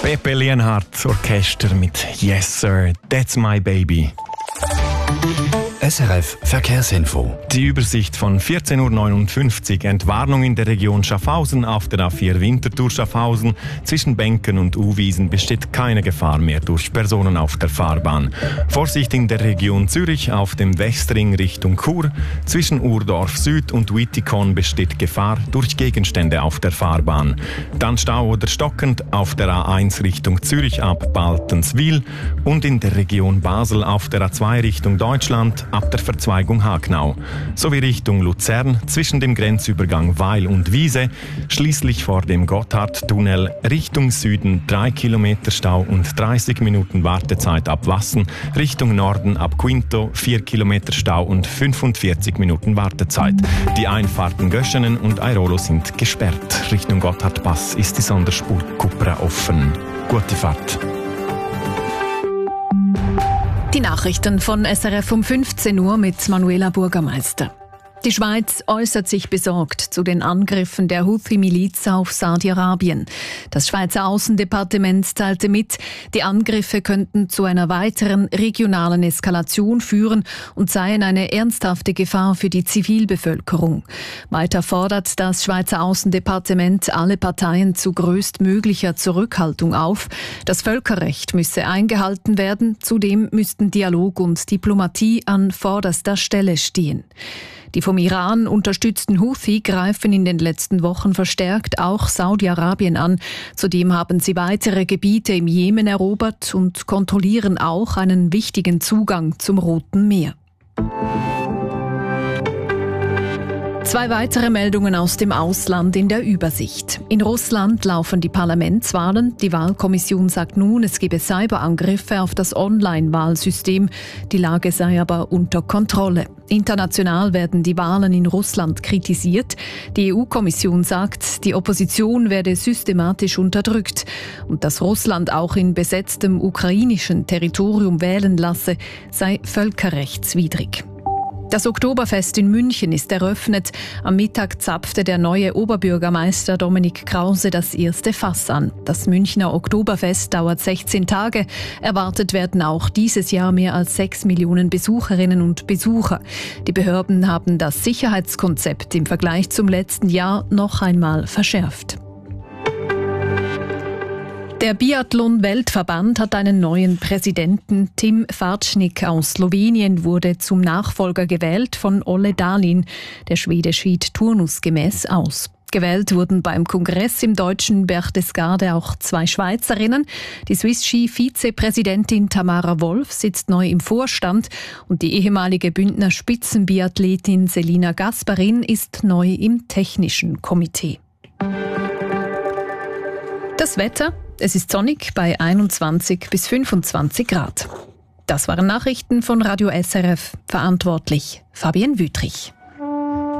Pepe Lienhardt Orchester mit Yes Sir, That's My Baby. SRF Verkehrsinfo. Die Übersicht von 14.59 Uhr. Entwarnung in der Region Schaffhausen auf der A4 Winterthur Schaffhausen. Zwischen Benken und Uwiesen besteht keine Gefahr mehr durch Personen auf der Fahrbahn. Vorsicht in der Region Zürich auf dem Westring Richtung Chur. Zwischen Urdorf Süd und Wittikon besteht Gefahr durch Gegenstände auf der Fahrbahn. Dann Stau oder stockend auf der A1 Richtung Zürich ab Baltenswil und in der Region Basel auf der A2 Richtung Deutschland ab der Verzweigung Hagnau, sowie Richtung Luzern zwischen dem Grenzübergang Weil und Wiese, schließlich vor dem Gotthardtunnel Richtung Süden 3 Kilometer Stau und 30 Minuten Wartezeit ab Wassen, Richtung Norden ab Quinto 4 Kilometer Stau und 45 Minuten Wartezeit. Die Einfahrten Göschenen und Airolo sind gesperrt. Richtung Gotthardpass ist die Sonderspur Kupra offen. Gute Fahrt. Die Nachrichten von SRF um 15 Uhr mit Manuela Bürgermeister. Die Schweiz äußert sich besorgt zu den Angriffen der Houthi-Miliz auf Saudi-Arabien. Das Schweizer Außendepartement teilte mit, die Angriffe könnten zu einer weiteren regionalen Eskalation führen und seien eine ernsthafte Gefahr für die Zivilbevölkerung. Weiter fordert das Schweizer Außendepartement alle Parteien zu größtmöglicher Zurückhaltung auf. Das Völkerrecht müsse eingehalten werden. Zudem müssten Dialog und Diplomatie an vorderster Stelle stehen. Die vom Iran unterstützten Houthi greifen in den letzten Wochen verstärkt auch Saudi-Arabien an. Zudem haben sie weitere Gebiete im Jemen erobert und kontrollieren auch einen wichtigen Zugang zum Roten Meer. Zwei weitere Meldungen aus dem Ausland in der Übersicht. In Russland laufen die Parlamentswahlen. Die Wahlkommission sagt nun, es gebe Cyberangriffe auf das Online-Wahlsystem. Die Lage sei aber unter Kontrolle. International werden die Wahlen in Russland kritisiert. Die EU-Kommission sagt, die Opposition werde systematisch unterdrückt. Und dass Russland auch in besetztem ukrainischen Territorium wählen lasse, sei völkerrechtswidrig. Das Oktoberfest in München ist eröffnet. Am Mittag zapfte der neue Oberbürgermeister Dominik Krause das erste Fass an. Das Münchner Oktoberfest dauert 16 Tage. Erwartet werden auch dieses Jahr mehr als 6 Millionen Besucherinnen und Besucher. Die Behörden haben das Sicherheitskonzept im Vergleich zum letzten Jahr noch einmal verschärft. Der Biathlon-Weltverband hat einen neuen Präsidenten. Tim Farčnik aus Slowenien wurde zum Nachfolger gewählt von Olle Dahlin. Der Schwede schied turnusgemäß aus. Gewählt wurden beim Kongress im deutschen Berchtesgaden auch 2 Schweizerinnen. Die Swiss Ski-Vizepräsidentin Tamara Wolf sitzt neu im Vorstand und die ehemalige Bündner Spitzenbiathletin Selina Gasparin ist neu im technischen Komitee. Das Wetter: Es ist sonnig bei 21 bis 25 Grad. Das waren Nachrichten von Radio SRF. Verantwortlich Fabienne Wüthrich.